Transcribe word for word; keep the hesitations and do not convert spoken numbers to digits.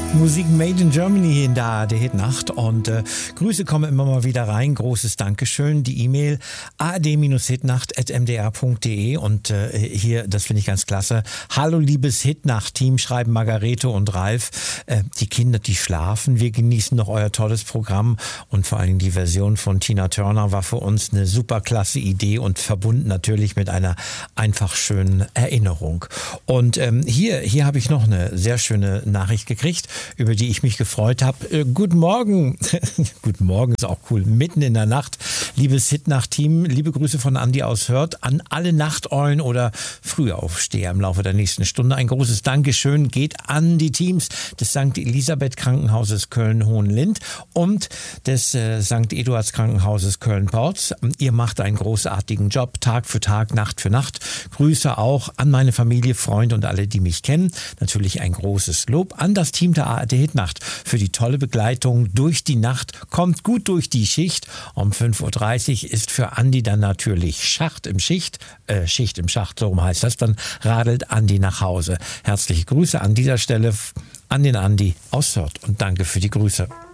Musik Made in Germany hier in der A R D Hitnacht und äh, Grüße kommen immer mal wieder rein. Großes Dankeschön. Die E-Mail a r d hitnacht at m d r punkt d e und äh, hier, das finde ich ganz klasse. Hallo liebes Hitnacht-Team, schreiben Margarete und Ralf. Äh, die Kinder, die schlafen. Wir genießen noch euer tolles Programm und vor allen Dingen die Version von Tina Turner war für uns eine super klasse Idee und verbunden natürlich mit einer einfach schönen Erinnerung. Und ähm, hier, hier habe ich noch eine sehr schöne Nachricht gekriegt, über die ich mich gefreut habe. Äh, guten Morgen. Guten Morgen ist auch cool. Mitten in der Nacht. Liebes Hitnacht-Team, liebe Grüße von Andi aus Hörth an alle Nachteulen oder Frühaufsteher im Laufe der nächsten Stunde. Ein großes Dankeschön geht an die Teams des Sankt Elisabeth Krankenhauses Köln-Hohenlind und des äh, Sankt Eduards Krankenhauses Köln-Porz. Ihr macht einen großartigen Job, Tag für Tag, Nacht für Nacht. Grüße auch an meine Familie, Freunde und alle, die mich kennen. Natürlich ein großes Lob an das Team der A R D Hitnacht für die tolle Begleitung durch die Nacht. Kommt gut durch die Schicht. Um fünf Uhr dreißig ist für Andi dann natürlich Schacht im Schicht. Äh, Schicht im Schacht, so heißt das. Dann radelt Andi nach Hause. Herzliche Grüße an dieser Stelle an den Andi aus Hörth und danke für die Grüße.